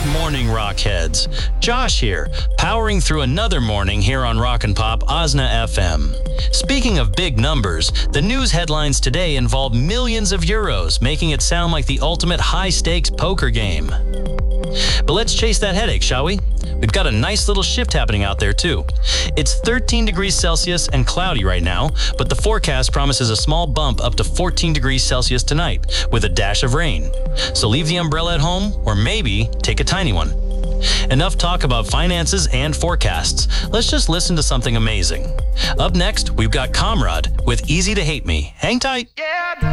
morning, Rockheads. Josh here, powering through another morning here on Rock and Pop Osna FM. Speaking of big numbers, the news headlines today involve millions of euros, making it sound like the ultimate high-stakes poker game. But let's chase that headache, shall we? We've got a nice little shift happening out there, too. It's 13 degrees Celsius and cloudy right now, but the forecast promises a small bump up to 14 degrees Celsius tonight, with a dash of rain. So leave the umbrella at home, or maybe take a tiny one. Enough talk about finances and forecasts. Let's just listen to something amazing. Up next, we've got Comrade with Easy to Hate Me. Hang tight. Yeah.